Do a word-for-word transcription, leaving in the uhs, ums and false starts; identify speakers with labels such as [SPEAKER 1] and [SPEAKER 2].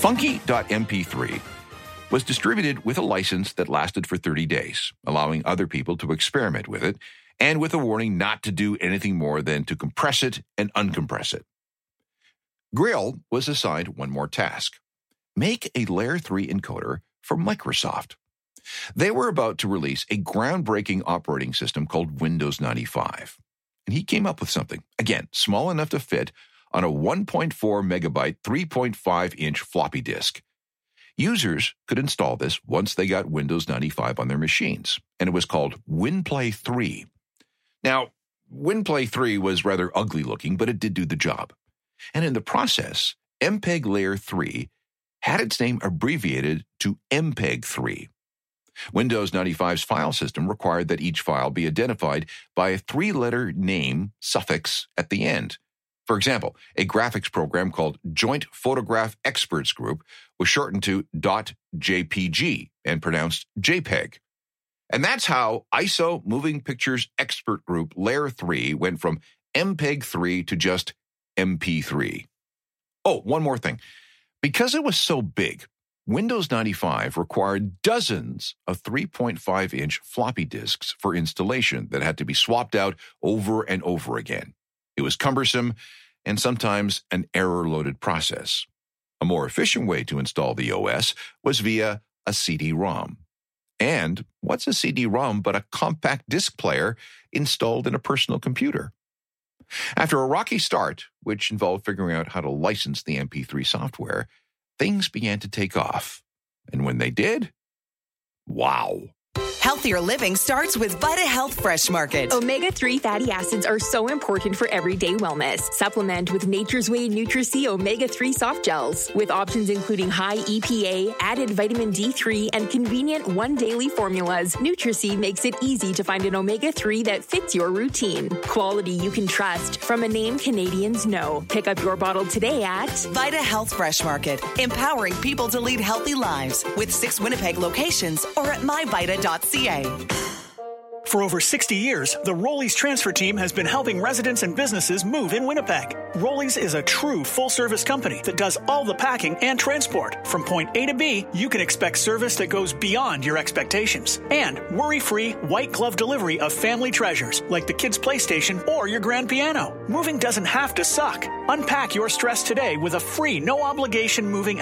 [SPEAKER 1] Funky dot M P three was distributed with a license that lasted for thirty days, allowing other people to experiment with it, and with a warning not to do anything more than to compress it and uncompress it. Grill was assigned one more task: make a Layer three encoder for Microsoft. They were about to release a groundbreaking operating system called Windows ninety-five. And he came up with something, again, small enough to fit on a one point four megabyte, three point five inch floppy disk. Users could install this once they got Windows ninety-five on their machines, and it was called WinPlay three. Now, WinPlay three was rather ugly looking, but it did do the job. And in the process, M P E G Layer three had its name abbreviated to M P E G three. Windows ninety-five's file system required that each file be identified by a three-letter name suffix at the end. For example, a graphics program called Joint Photograph Experts Group was shortened to .jpg and pronounced JPEG. And that's how I S O Moving Pictures Expert Group Layer three went from M P E G three to just M P three. Oh, one more thing. Because it was so big, Windows ninety-five required dozens of three point five inch floppy disks for installation that had to be swapped out over and over again. It was cumbersome and sometimes an error-loaded process. A more efficient way to install the O S was via a C D ROM. And what's a C D ROM but a compact disc player installed in a personal computer? After a rocky start, which involved figuring out how to license the M P three software, things began to take off. And when they did, wow.
[SPEAKER 2] Healthier living starts with VitaHealth Fresh Market.
[SPEAKER 3] omega three fatty acids are so important for everyday wellness. Supplement with Nature's Way Nutri-C omega three soft gels. With options including high E P A, added vitamin D three, and convenient one daily formulas, Nutri-C makes it easy to find an omega three that fits your routine. Quality you can trust from a name Canadians know. Pick up your bottle today at
[SPEAKER 2] VitaHealth Fresh Market, empowering people to lead healthy lives with six Winnipeg locations or at my vita dot c a.
[SPEAKER 4] For over sixty years, the Rollies transfer team has been helping residents and businesses move in Winnipeg. Rollies is a true full-service company that does all the packing and transport. From point A to B, you can expect service that goes beyond your expectations. And worry-free, white-glove delivery of family treasures like the kids' PlayStation or your grand piano. Moving doesn't have to suck. Unpack your stress today with a free, no-obligation moving